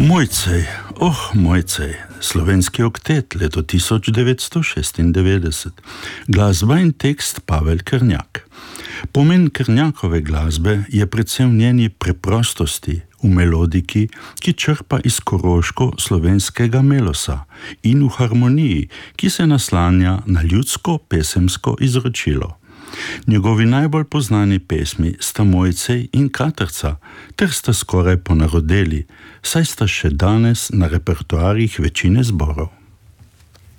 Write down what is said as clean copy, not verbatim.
Mojcej, slovenski oktet, leto 1996. Glasba in tekst Pavel Krnjak. Pomen Krnjakove glasbe je predvsem v njeni preprostosti, v melodiki, ki črpa iz koroško-slovenskega melosa in v harmoniji, ki se naslanja na ljudsko pesemsko izročilo. Njegovi najbolj poznani pesmi sta Mojcej in Katrca, ter sta skoraj ponarodeli, saj sta še danes na repertoarjih večine zborov.